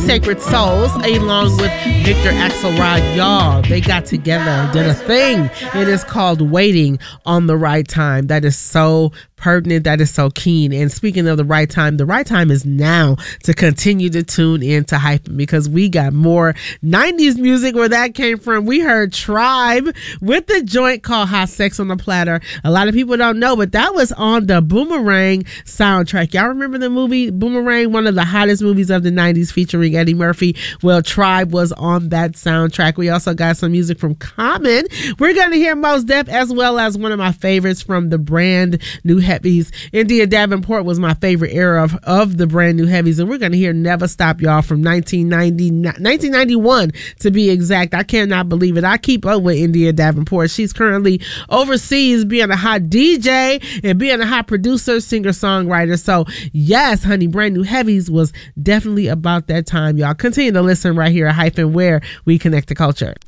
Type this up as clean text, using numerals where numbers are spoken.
Sacred Souls, along with Victor Axelrod. Y'all, they got together, did a thing. It is called Waiting on the Right Time. That is so pertinent. That is so keen. And speaking of the right time is now to continue to tune in to Hyphen, because we got more 90s music where that came from. We heard Tribe with the joint called Hot Sex on the Platter. A lot of people don't know, but that was on the Boomerang soundtrack. Y'all remember the movie Boomerang, one of the hottest movies of the 90s featuring Eddie Murphy? Well, Tribe was on that soundtrack. We also got some music from Common. We're going to hear Mos Def, as well as one of my favorites from the brand new heavies. India Davenport was my favorite era of the brand new heavies, and we're going to hear Never Stop, y'all, from 1991 to be exact. I cannot believe it. I keep up with India Davenport. She's currently overseas being a hot DJ and being a hot producer, singer-songwriter. So yes, honey, brand new heavies was definitely about that time, y'all. Continue to listen right here at Hyphen, where we connect the culture.